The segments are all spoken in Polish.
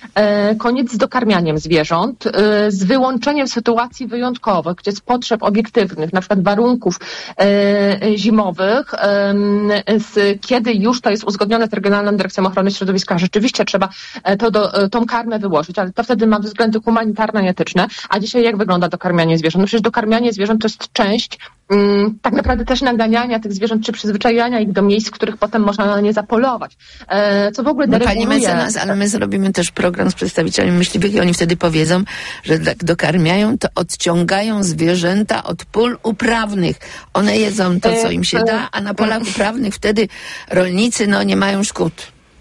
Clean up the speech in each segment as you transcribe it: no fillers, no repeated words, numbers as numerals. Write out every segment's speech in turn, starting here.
koniec z dokarmianiem zwierząt, z wyłączeniem sytuacji wyjątkowych, gdzie z potrzeb obiektywnych, na przykład warunków zimowych, kiedy już to jest uzgodnione z Regionalną Dyrekcją Ochrony Środowiska, rzeczywiście trzeba tą karmę wyłożyć, ale to wtedy ma względy humanitarne i etyczne. A dzisiaj jak wygląda dokarmianie zwierząt? No przecież dokarmianie zwierząt to jest część tak naprawdę też naganiania tych zwierząt, czy przyzwyczajania ich do miejsc, w których potem można na nie zapolować. Co w ogóle dereguluje... Pani mecenas, ale my zrobimy też program z przedstawicielami myśliwych i oni wtedy powiedzą, że jak dokarmiają, to odciągają zwierzęta od pól uprawnych. One jedzą to, co im się da, a na polach uprawnych wtedy rolnicy nie mają szkód.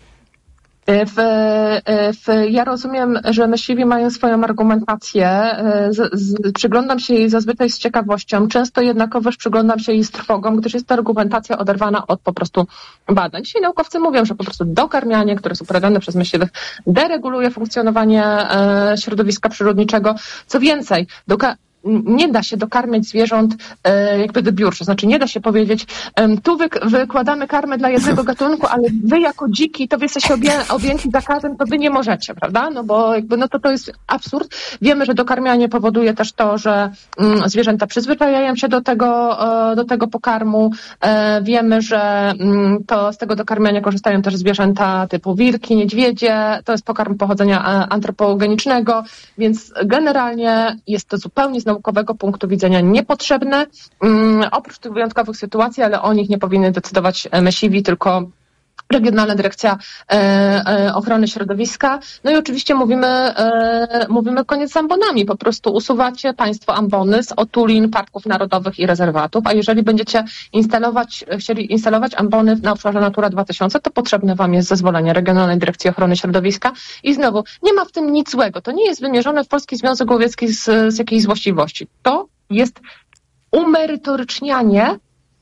Ja rozumiem, że myśliwi mają swoją argumentację. Przyglądam się jej zazwyczaj z ciekawością. Często jednakowoż przyglądam się jej z trwogą, gdyż jest to argumentacja oderwana od po prostu badań. Dzisiaj naukowcy mówią, że po prostu dokarmianie, które jest uprawiane przez myśliwych, dereguluje funkcjonowanie środowiska przyrodniczego. Co więcej, nie da się dokarmiać zwierząt jakby wybiórczo. Znaczy nie da się powiedzieć, tu wykładamy karmę dla jednego gatunku, ale wy jako dziki, to wy jesteście objęci zakazem, to wy nie możecie, prawda? No bo to jest absurd. Wiemy, że dokarmianie powoduje też to, że zwierzęta przyzwyczajają się do tego pokarmu. Wiemy, że z tego dokarmiania korzystają też zwierzęta typu wilki, niedźwiedzie. To jest pokarm pochodzenia antropogenicznego, więc generalnie jest to zupełnie z naukowego punktu widzenia niepotrzebne, oprócz tych wyjątkowych sytuacji, ale o nich nie powinny decydować myśliwi, tylko Regionalna Dyrekcja Ochrony Środowiska. No i oczywiście mówimy koniec z ambonami. Po prostu usuwacie państwo ambony z otulin, parków narodowych i rezerwatów, a jeżeli będziecie chcieli instalować ambony na obszarze Natura 2000, to potrzebne wam jest zezwolenie Regionalnej Dyrekcji Ochrony Środowiska. I znowu, nie ma w tym nic złego. To nie jest wymierzone w Polski Związek Łowiecki z jakiejś złośliwości. To jest umerytorycznianie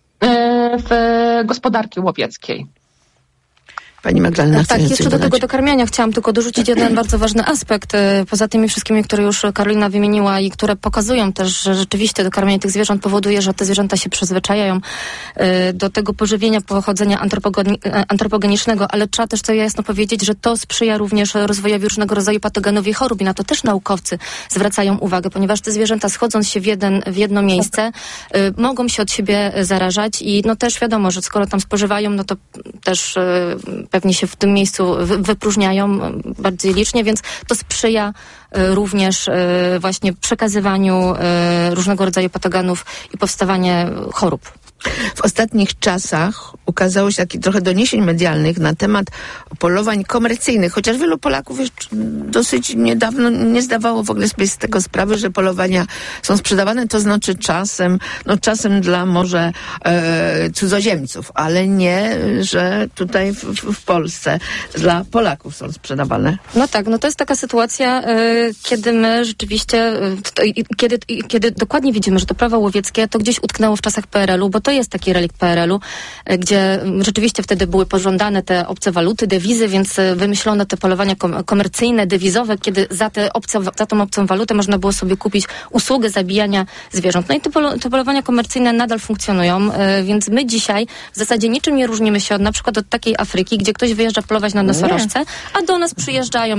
w gospodarki łowieckiej. Pani Magdalena, tak, jeszcze do tego dokarmiania chciałam tylko dorzucić jeden bardzo ważny aspekt, poza tymi wszystkimi, które już Karolina wymieniła i które pokazują też, że rzeczywiście dokarmianie tych zwierząt powoduje, że te zwierzęta się przyzwyczajają do tego pożywienia pochodzenia antropogenicznego, ale trzeba też sobie jasno powiedzieć, że to sprzyja również rozwojowi różnego rodzaju patogenów i chorób i na to też naukowcy zwracają uwagę, ponieważ te zwierzęta schodząc się w jedno miejsce mogą się od siebie zarażać i też wiadomo, że skoro tam spożywają, to też pewnie się w tym miejscu wypróżniają bardziej licznie, więc to sprzyja również właśnie przekazywaniu różnego rodzaju patogenów i powstawanie chorób. W ostatnich czasach ukazało się takich trochę doniesień medialnych na temat polowań komercyjnych, chociaż wielu Polaków już dosyć niedawno nie zdawało w ogóle sobie z tego sprawy, że polowania są sprzedawane, to znaczy czasem dla może cudzoziemców, ale nie, że tutaj w Polsce dla Polaków są sprzedawane. To jest taka sytuacja, kiedy my rzeczywiście, kiedy dokładnie widzimy, że to prawo łowieckie to gdzieś utknęło w czasach PRL-u, bo to jest taki relikt PRL-u, gdzie rzeczywiście wtedy były pożądane te obce waluty, dewizy, więc wymyślono te polowania komercyjne, dewizowe, kiedy za tą obcą walutę można było sobie kupić usługę zabijania zwierząt. I te polowania komercyjne nadal funkcjonują, więc my dzisiaj w zasadzie niczym nie różnimy się na przykład od takiej Afryki, gdzie ktoś wyjeżdża polować na nosorożce, a do nas przyjeżdżają,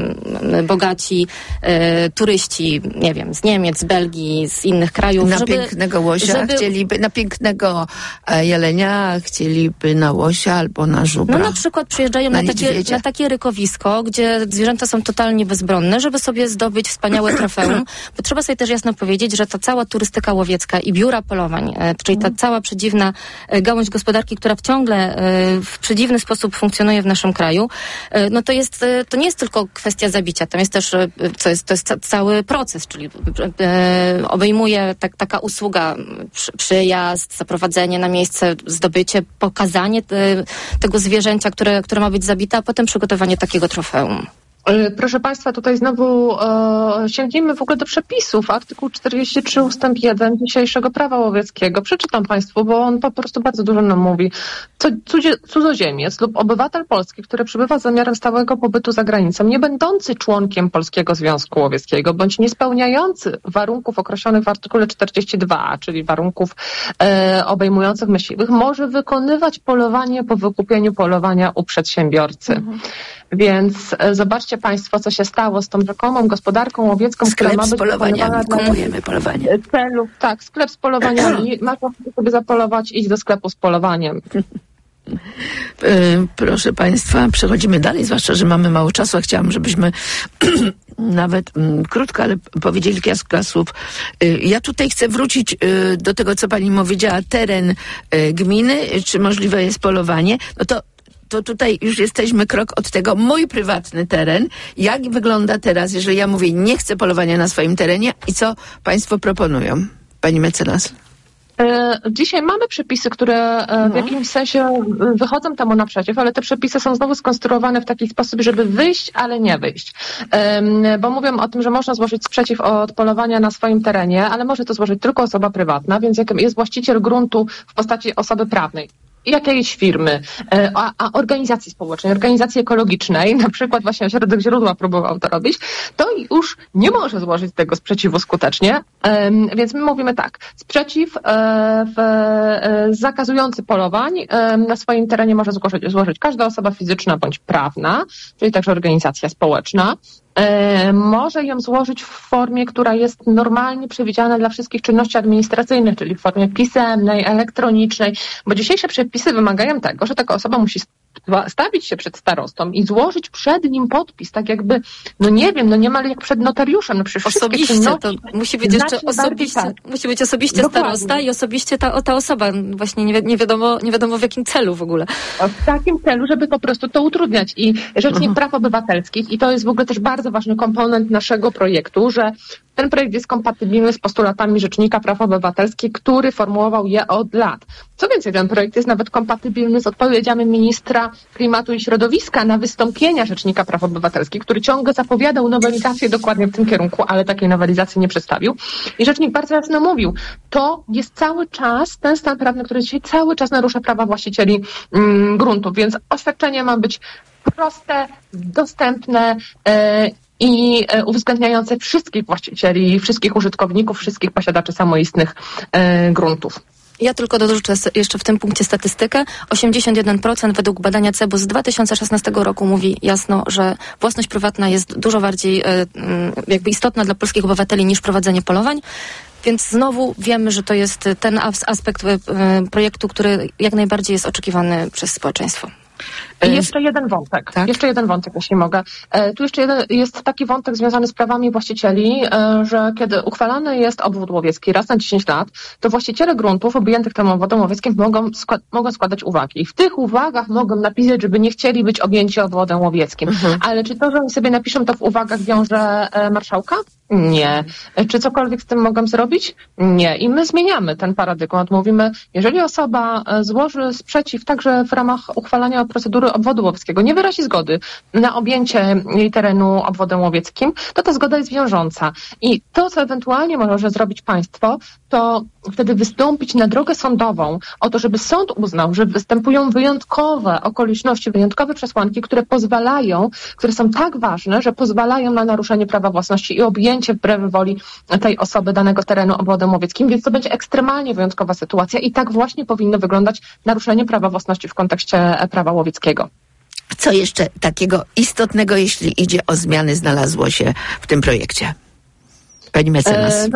bogaci turyści, z Niemiec, z Belgii, z innych krajów. Na pięknego łosia na pięknego jelenia, chcieliby na łosia albo na żubra. Na przykład przyjeżdżają na takie rykowisko, gdzie zwierzęta są totalnie bezbronne, żeby sobie zdobyć wspaniałe trofeum. Bo trzeba sobie też jasno powiedzieć, że ta cała turystyka łowiecka i biura polowań, czyli ta cała przedziwna gałąź gospodarki, która ciągle w przedziwny sposób funkcjonuje w naszym kraju, to nie jest tylko kwestia zabicia. Tam jest też, to jest cały proces, czyli obejmuje taka usługa, przyjazd, zaprowadzenie na miejsce, zdobycie, pokazanie tego zwierzęcia, które ma być zabite, a potem przygotowanie takiego trofeum. Proszę Państwa, tutaj znowu sięgnijmy w ogóle do przepisów. Artykuł 43 ustęp 1 dzisiejszego prawa łowieckiego. Przeczytam Państwu, bo on po prostu bardzo dużo nam mówi. Cudzoziemiec lub obywatel polski, który przybywa z zamiarem stałego pobytu za granicą, nie będący członkiem Polskiego Związku Łowieckiego, bądź nie spełniający warunków określonych w artykule 42, czyli warunków obejmujących myśliwych, może wykonywać polowanie po wykupieniu polowania u przedsiębiorcy. Więc zobaczcie wiecie państwo, co się stało z tą rzekomą gospodarką łowiecką, sklep która ma być z polowaniami, kupujemy polowanie. Celów. Tak, sklep z polowaniami. Masz sobie zapolować, idź do sklepu z polowaniem. Proszę państwa, przechodzimy dalej, zwłaszcza, że mamy mało czasu, a chciałam, żebyśmy nawet krótko, ale powiedzieli kilka słów. Ja tutaj chcę wrócić do tego, co pani powiedziała, teren gminy, czy możliwe jest polowanie. No to tutaj już jesteśmy krok od tego. Mój prywatny teren. Jak wygląda teraz, jeżeli ja mówię, nie chcę polowania na swoim terenie i co państwo proponują? Pani mecenas. Dzisiaj mamy przepisy, które w jakimś sensie wychodzą temu naprzeciw, ale te przepisy są znowu skonstruowane w taki sposób, żeby wyjść, ale nie wyjść. Bo mówią o tym, że można złożyć sprzeciw od polowania na swoim terenie, ale może to złożyć tylko osoba prywatna, więc jak jest właściciel gruntu w postaci osoby prawnej, jakiejś firmy, a organizacji społecznej, organizacji ekologicznej, na przykład właśnie Ośrodek Źródła próbował to robić, to już nie może złożyć tego sprzeciwu skutecznie, więc my mówimy tak, sprzeciw zakazujący polowań na swoim terenie może złożyć każda osoba fizyczna bądź prawna, czyli także organizacja społeczna. Może ją złożyć w formie, która jest normalnie przewidziana dla wszystkich czynności administracyjnych, czyli w formie pisemnej, elektronicznej, bo dzisiejsze przepisy wymagają tego, że taka osoba musi stawić się przed starostą i złożyć przed nim podpis, tak jakby, niemal jak przed notariuszem. No przecież osobiście, to musi być jeszcze osobiście, musi być osobiście starosta i osobiście ta osoba, właśnie nie wiadomo w jakim celu w ogóle. W takim celu, żeby po prostu to utrudniać. I Rzecznik Praw Obywatelskich, i to jest w ogóle też bardzo ważny komponent naszego projektu, że ten projekt jest kompatybilny z postulatami Rzecznika Praw Obywatelskich, który formułował je od lat. Co więcej, ten projekt jest nawet kompatybilny z odpowiedziami ministra klimatu i środowiska na wystąpienia Rzecznika Praw Obywatelskich, który ciągle zapowiadał nowelizację dokładnie w tym kierunku, ale takiej nowelizacji nie przedstawił. I Rzecznik bardzo jasno mówił, to jest cały czas ten stan prawny, który dzisiaj cały czas narusza prawa właścicieli gruntów, więc oświadczenie ma być proste, dostępne i uwzględniające wszystkich właścicieli, wszystkich użytkowników, wszystkich posiadaczy samoistnych gruntów. Ja tylko dorzucę jeszcze w tym punkcie statystykę. 81% według badania CEBU z 2016 roku mówi jasno, że własność prywatna jest dużo bardziej jakby istotna dla polskich obywateli niż prowadzenie polowań. Więc znowu wiemy, że to jest ten aspekt projektu, który jak najbardziej jest oczekiwany przez społeczeństwo. I jeszcze jeden wątek, jeśli mogę. Tu jeszcze jest taki wątek związany z prawami właścicieli, że kiedy uchwalany jest obwód łowiecki raz na 10 lat, to właściciele gruntów objętych tym obwodem łowieckim mogą składać uwagi. I w tych uwagach mogą napisać, żeby nie chcieli być objęci obwodem łowieckim. Ale czy to, że oni sobie napiszą to w uwagach, wiąże marszałka? Nie. Czy cokolwiek z tym mogą zrobić? Nie. I my zmieniamy ten paradygmat. Mówimy, jeżeli osoba złoży sprzeciw także w ramach uchwalania procedury obwodu łowieckiego, nie wyrazi zgody na objęcie jej terenu obwodem łowieckim, to ta zgoda jest wiążąca. I to, co ewentualnie może zrobić państwo, to wtedy wystąpić na drogę sądową o to, żeby sąd uznał, że występują wyjątkowe okoliczności, wyjątkowe przesłanki, które są tak ważne, że pozwalają na naruszenie prawa własności i objęcie wbrew woli tej osoby danego terenu obwodem łowieckim, więc to będzie ekstremalnie wyjątkowa sytuacja i tak właśnie powinno wyglądać naruszenie prawa własności w kontekście prawa łowieckiego. Co jeszcze takiego istotnego, jeśli idzie o zmiany, znalazło się w tym projekcie? Pani mecenas.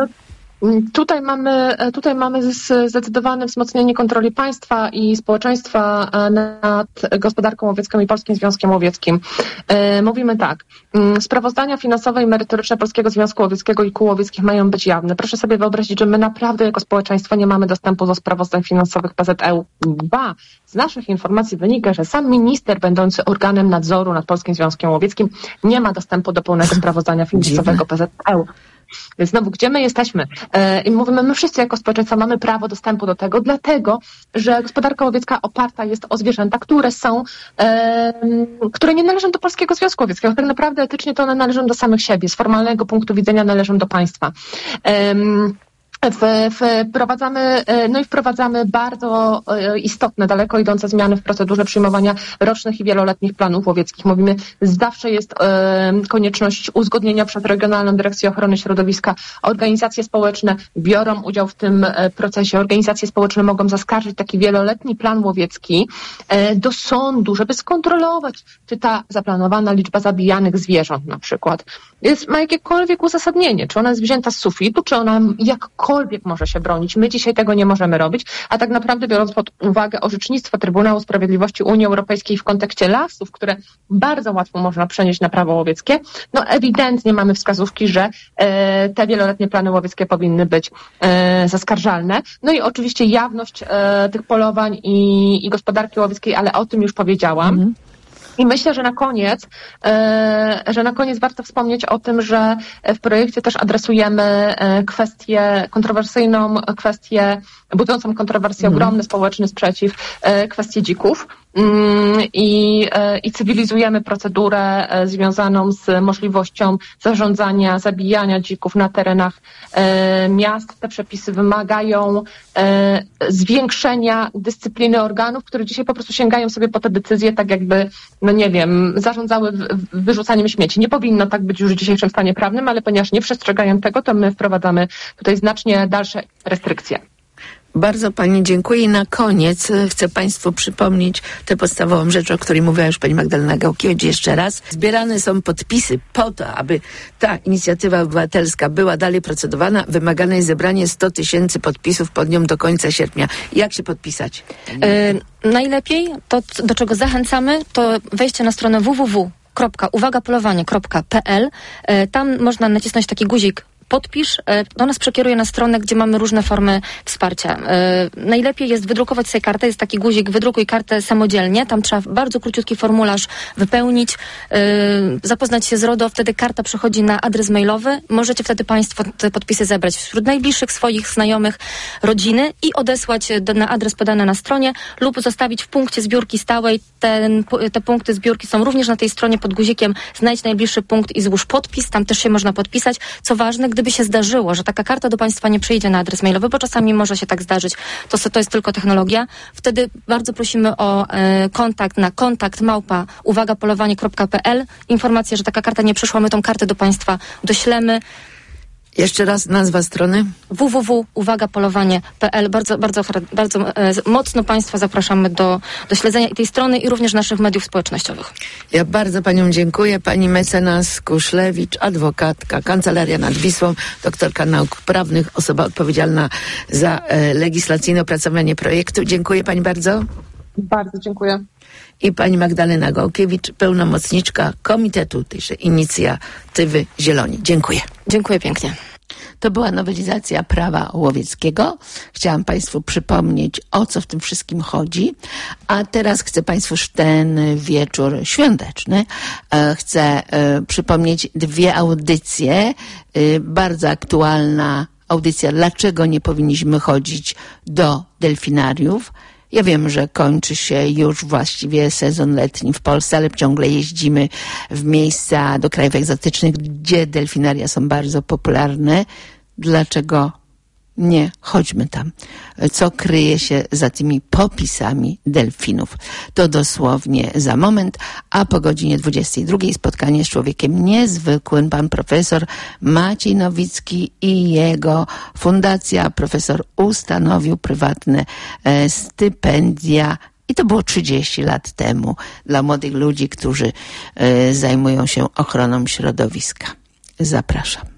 Tutaj mamy zdecydowane wzmocnienie kontroli państwa i społeczeństwa nad gospodarką łowiecką i Polskim Związkiem Łowieckim. Mówimy tak, sprawozdania finansowe i merytoryczne Polskiego Związku Łowieckiego i Kół Łowieckich mają być jawne. Proszę sobie wyobrazić, że my naprawdę jako społeczeństwo nie mamy dostępu do sprawozdań finansowych PZŁ. Z naszych informacji wynika, że sam minister będący organem nadzoru nad Polskim Związkiem Łowieckim nie ma dostępu do pełnego sprawozdania finansowego PZŁ. Więc znowu, gdzie my jesteśmy? I mówimy, my wszyscy jako społeczeństwo mamy prawo dostępu do tego, dlatego, że gospodarka łowiecka oparta jest o zwierzęta, które nie należą do Polskiego Związku Łowieckiego. Tak naprawdę etycznie to one należą do samych siebie. Z formalnego punktu widzenia należą do państwa. Wprowadzamy bardzo istotne, daleko idące zmiany w procedurze przyjmowania rocznych i wieloletnich planów łowieckich. Mówimy, zawsze jest konieczność uzgodnienia przez Regionalną Dyrekcję Ochrony Środowiska. Organizacje społeczne biorą udział w tym procesie. Organizacje społeczne mogą zaskarżyć taki wieloletni plan łowiecki do sądu, żeby skontrolować, czy ta zaplanowana liczba zabijanych zwierząt na przykład ma jakiekolwiek uzasadnienie, czy ona jest wzięta z sufitu, czy ona jakkolwiek może się bronić. My dzisiaj tego nie możemy robić, a tak naprawdę biorąc pod uwagę orzecznictwo Trybunału Sprawiedliwości Unii Europejskiej w kontekście lasów, które bardzo łatwo można przenieść na prawo łowieckie, ewidentnie mamy wskazówki, że te wieloletnie plany łowieckie powinny być zaskarżalne. I oczywiście jawność tych polowań i gospodarki łowieckiej, ale o tym już powiedziałam. I myślę, że na koniec warto wspomnieć o tym, że w projekcie też adresujemy kontrowersyjną kwestię, budzącą kontrowersję, ogromny społeczny sprzeciw, kwestię dzików. I cywilizujemy procedurę związaną z możliwością zarządzania, zabijania dzików na terenach miast. Te przepisy wymagają zwiększenia dyscypliny organów, które dzisiaj po prostu sięgają sobie po te decyzje, tak jakby, zarządzały wyrzucaniem śmieci. Nie powinno tak być już w dzisiejszym stanie prawnym, ale ponieważ nie przestrzegają tego, to my wprowadzamy tutaj znacznie dalsze restrykcje. Bardzo Pani dziękuję i na koniec chcę Państwu przypomnieć tę podstawową rzecz, o której mówiła już Pani Magdalena Gałkiewicz jeszcze raz. Zbierane są podpisy po to, aby ta inicjatywa obywatelska była dalej procedowana. Wymagane jest zebranie 100 000 podpisów pod nią do końca sierpnia. Jak się podpisać? Najlepiej, to do czego zachęcamy, to wejście na stronę www.uwagapolowanie.pl. Tam można nacisnąć taki guzik podpisz, do nas przekieruje na stronę, gdzie mamy różne formy wsparcia. Najlepiej jest wydrukować sobie kartę, jest taki guzik, wydrukuj kartę samodzielnie, tam trzeba bardzo króciutki formularz wypełnić, zapoznać się z RODO, wtedy karta przechodzi na adres mailowy, możecie wtedy Państwo te podpisy zebrać wśród najbliższych swoich znajomych, rodziny i odesłać na adres podany na stronie lub zostawić w punkcie zbiórki stałej. Te punkty zbiórki są również na tej stronie pod guzikiem znajdź najbliższy punkt i złóż podpis, tam też się można podpisać. Co ważne, gdyby się zdarzyło, że taka karta do Państwa nie przyjdzie na adres mailowy, bo czasami może się tak zdarzyć, to jest tylko technologia, wtedy bardzo prosimy o kontakt na kontakt@uwagapolowanie.pl. Informację, że taka karta nie przyszła, my tą kartę do Państwa doślemy. Jeszcze raz nazwa strony? www.uwagapolowanie.pl. Bardzo mocno Państwa zapraszamy do śledzenia i tej strony i również naszych mediów społecznościowych. Ja bardzo Panią dziękuję. Pani mecenas Kuszlewicz, adwokatka, Kancelaria nad Wisłą, doktorka nauk prawnych, osoba odpowiedzialna za legislacyjne opracowanie projektu. Dziękuję Pani bardzo. Bardzo dziękuję. I Pani Magdalena Gałkiewicz, pełnomocniczka Komitetu tejże inicjatywy Zieloni. Dziękuję. Dziękuję pięknie. To była nowelizacja prawa łowieckiego. Chciałam Państwu przypomnieć, o co w tym wszystkim chodzi. A teraz chcę Państwu ten wieczór świąteczny. Chcę przypomnieć 2 audycje. Bardzo aktualna audycja, dlaczego nie powinniśmy chodzić do delfinariów. Ja wiem, że kończy się już właściwie sezon letni w Polsce, ale ciągle jeździmy w miejsca do krajów egzotycznych, gdzie delfinaria są bardzo popularne. Dlaczego nie chodźmy tam? Co kryje się za tymi popisami delfinów? To dosłownie za moment, a po godzinie 22 spotkanie z człowiekiem niezwykłym. Pan profesor Maciej Nowicki i jego fundacja Profesor ustanowił prywatne stypendia. I to było 30 lat temu dla młodych ludzi, którzy zajmują się ochroną środowiska. Zapraszam.